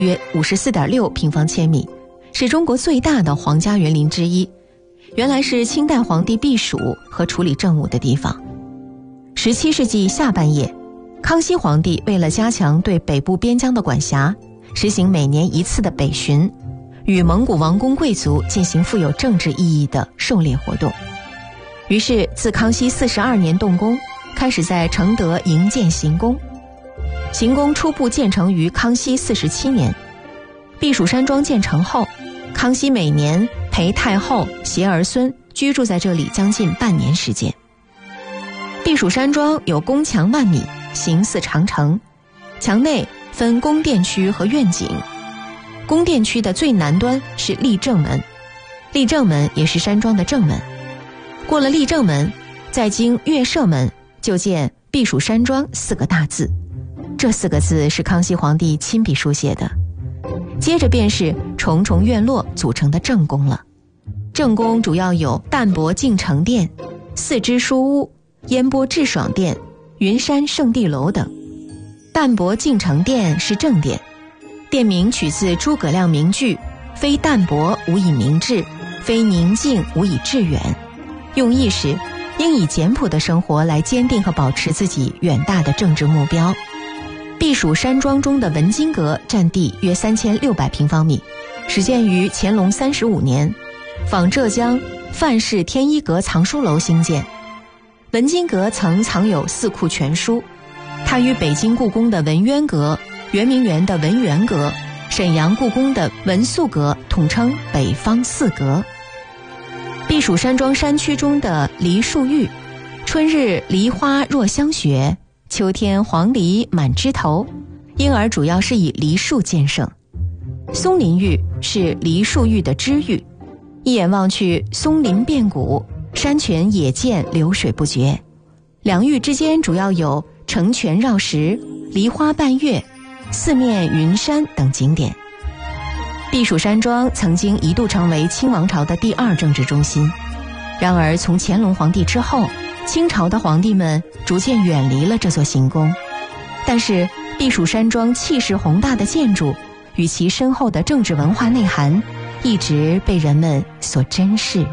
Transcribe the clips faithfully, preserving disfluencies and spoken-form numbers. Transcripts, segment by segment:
约 五十四点六平方千米，是中国最大的皇家园林之一，原来是清代皇帝避暑和处理政务的地方。十七世纪下半叶，康熙皇帝为了加强对北部边疆的管辖，实行每年一次的北巡，与蒙古王公贵族进行富有政治意义的狩猎活动。于是自康熙四十二年动工，开始在承德营建行宫。行宫初步建成于康熙四十七年。避暑山庄建成后，康熙每年陪太后携儿孙居住在这里将近半年时间。避暑山庄有宫墙万米，形似长城，墙内分宫殿区和苑景。宫殿区的最南端是立正门，立正门也是山庄的正门。过了立正门，再经月射门，就见避暑山庄四个大字。这四个字是康熙皇帝亲笔书写的。接着便是重重院落组成的正宫了。正宫主要有淡泊敬诚殿、四支书屋、烟波致爽殿、云山圣地楼等。淡泊敬诚殿是正殿，殿名取自诸葛亮名句“非淡泊无以明志，非宁静无以致远”，用意是应以简朴的生活来坚定和保持自己远大的政治目标。避暑山庄中的文津阁占地约三千六百平方米，始建于乾隆三十五年，仿浙江范氏天一阁藏书楼兴建。文津阁曾藏有四库全书，它与北京故宫的文渊阁、圆明园的文渊阁、沈阳故宫的文肃阁统称北方四阁。避暑山庄山区中的梨树峪，春日梨花若香雪，秋天黄梨满枝头，因而主要是以梨树见胜。松林峪是梨树峪的支峪，一眼望去松林遍古，山泉野涧流水不绝。两峪之间主要有城泉绕石、梨花伴月、四面云山等景点。避暑山庄曾经一度成为清王朝的第二政治中心，然而从乾隆皇帝之后，清朝的皇帝们逐渐远离了这座行宫。但是避暑山庄气势宏大的建筑与其深厚的政治文化内涵一直被人们所珍视。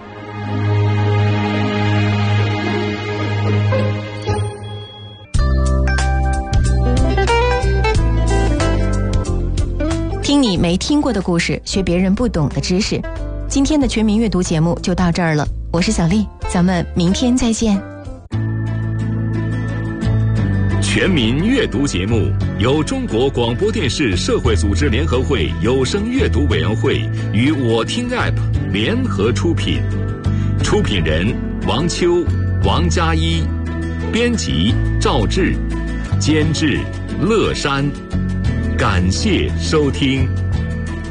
听你没听过的故事，学别人不懂的知识。今天的全民阅读节目就到这儿了，我是小丽，咱们明天再见。 全民阅读节目由中国广播电视社会组织联合会有声阅读委员会与我听 App 联合出品，出品人王秋、王佳一，编辑赵志，监制乐山。感谢收听。